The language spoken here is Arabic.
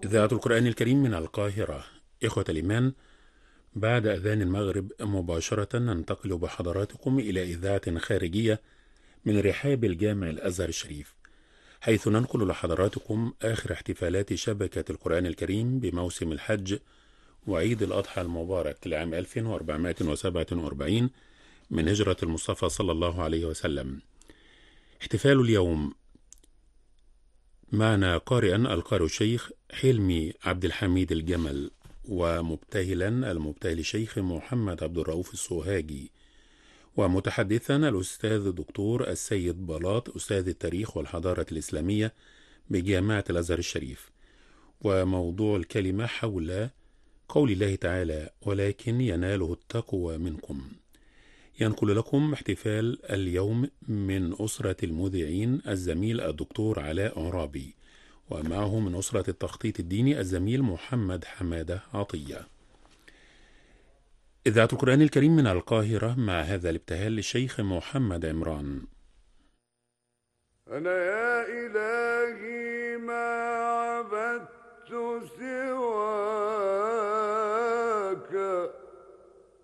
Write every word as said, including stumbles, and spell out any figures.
إذاعة القرآن الكريم من القاهرة. إخوة الإيمان، بعد أذان المغرب مباشرة ننتقل بحضراتكم إلى إذاعة خارجية من رحاب الجامع الأزهر الشريف، حيث ننقل لحضراتكم آخر احتفالات شبكة القرآن الكريم بموسم الحج وعيد الأضحى المبارك لعام ألف وأربعمائة وسبعة وأربعين من هجرة المصطفى صلى الله عليه وسلم. احتفال اليوم معنا قارئا القارئ الشيخ حلمي عبد الحميد الجمل، ومبتهلا المبتهل الشيخ محمد عبد الرؤوف السوهاجي، ومتحدثا الأستاذ الدكتور السيد بلاط أستاذ التاريخ والحضارة الإسلامية بجامعة الأزهر الشريف. وموضوع الكلمة حول قول الله تعالى: ولكن يناله التقوى منكم. ينقل لكم احتفال اليوم من أسرة المذيعين الزميل الدكتور علاء عرابي، ومعه من أسرة التخطيط الديني الزميل محمد حمادة عطية. إذاعة القرآن الكريم من القاهرة مع هذا الابتهال للشيخ محمد عمران. أنا يا إلهي ما